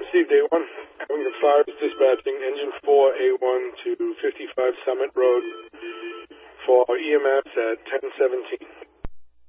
Received A1. Having Fire is dispatching engine 4 A1 to 55 Summit Road for EMS at 10:17.